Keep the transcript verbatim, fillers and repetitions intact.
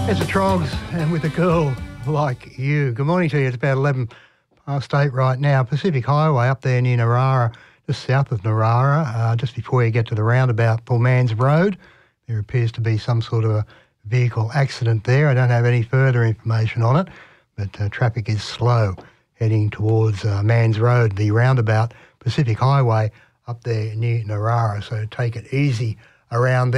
It's the Trogs, and with a girl like you. Good morning to you. It's about eleven past eight right now. Pacific Highway up there near Narara, just south of Narara, uh, just before you get to the roundabout, Pullmans Road. There appears to be some sort of a vehicle accident there. I don't have any further information on it, but uh, traffic is slow heading towards uh, Mans Road, the roundabout, Pacific Highway up there near Narara. So take it easy around there.